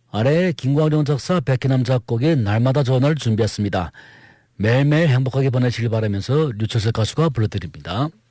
아래 김광룡 작사, 백희남 작곡의 날마다 전화를 준비했습니다. 매일매일 행복하게 보내시길 바라면서 류철석 가수가 불러드립니다.